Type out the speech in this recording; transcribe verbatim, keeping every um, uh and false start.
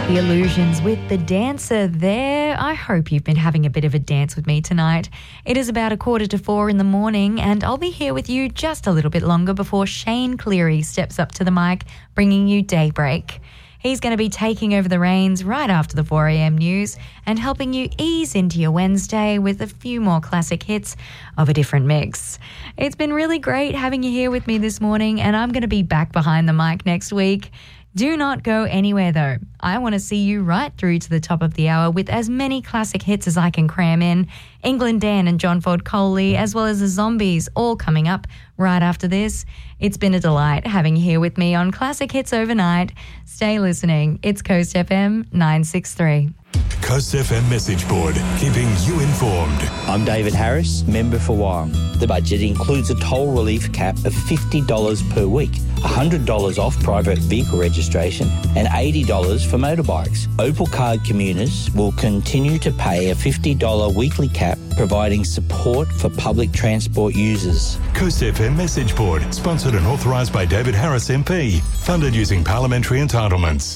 The Illusions with The Dancer there. I hope you've been having a bit of a dance with me tonight. It is about a quarter to four in the morning and I'll be here with you just a little bit longer before Shane Cleary steps up to the mic, bringing you Daybreak. He's going to be taking over the reins right after the four a.m. news and helping you ease into your Wednesday with a few more classic hits of a different mix. It's been really great having you here with me this morning, and I'm going to be back behind the mic next week. Do not go anywhere, though. I want to see you right through to the top of the hour with as many classic hits as I can cram in. England Dan and John Ford Coley, as well as the Zombies, all coming up right after this. It's been a delight having you here with me on Classic Hits Overnight. Stay listening. It's Coast F M nine sixty-three. Coast F M message board, keeping you informed. I'm David Harris, member for Wyong. The budget includes a toll relief cap of fifty dollars per week, one hundred dollars off private vehicle registration and eighty dollars for motorbikes. Opal Card commuters will continue to pay a fifty dollars weekly cap, providing support for public transport users. Coast F M message board, sponsored and authorised by David Harris M P, funded using parliamentary entitlements.